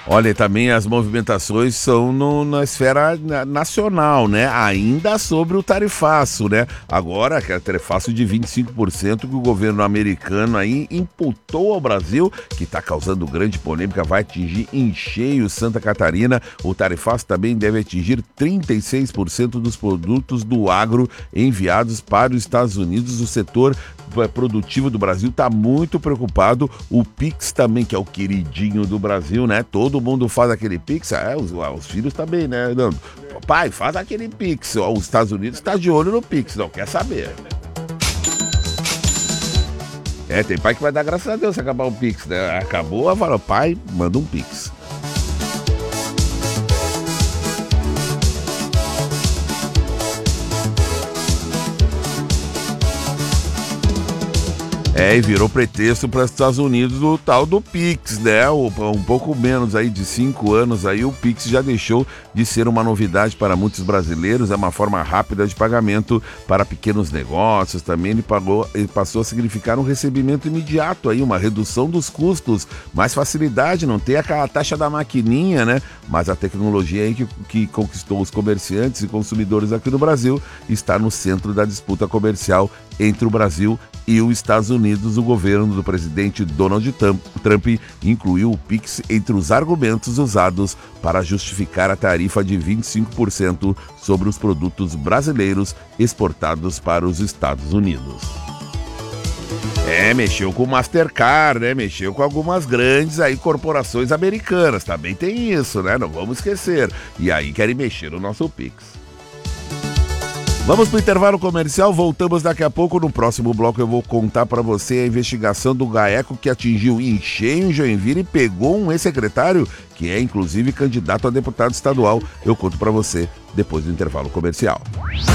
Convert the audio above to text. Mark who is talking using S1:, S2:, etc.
S1: Olha, e também as movimentações são na esfera nacional, né? Ainda sobre o tarifaço, né? Agora, aquele tarifaço de 25% que o governo americano aí imputou ao Brasil, que está causando grande polêmica, vai atingir em cheio Santa Catarina. O tarifaço também deve atingir 36% dos produtos do agro enviados para os Estados Unidos. O setor produtivo do Brasil está muito preocupado. O Pix também, que é o queridinho do Brasil, né? Todo mundo faz aquele Pix. Os filhos também, né? Não, pai, faz aquele Pix. Os Estados Unidos está de olho no Pix, não quer saber. Tem pai que vai dar graças a Deus se acabar o Pix, né? Acabou, fala, pai, manda um Pix. E virou pretexto para os Estados Unidos o tal do Pix, né? Um pouco menos aí de 5 anos aí, o Pix já deixou de ser uma novidade para muitos brasileiros. É uma forma rápida de pagamento para pequenos negócios. Também ele passou a significar um recebimento imediato aí, uma redução dos custos, mais facilidade, não tem aquela taxa da maquininha, né? Mas a tecnologia aí que conquistou os comerciantes e consumidores aqui no Brasil está no centro da disputa comercial entre o Brasil e os Estados Unidos. O governo do presidente Donald Trump incluiu o Pix entre os argumentos usados para justificar a tarifa de 25% sobre os produtos brasileiros exportados para os Estados Unidos. Mexeu com o Mastercard, né? Mexeu com algumas grandes aí corporações americanas. Também tem isso, né? Não vamos esquecer. E aí querem mexer no nosso Pix. Vamos para o intervalo comercial, voltamos daqui a pouco. No próximo bloco eu vou contar para você a investigação do GAECO que atingiu em cheio em Joinville e pegou um ex-secretário que é inclusive candidato a deputado estadual. Eu conto para você depois do intervalo comercial.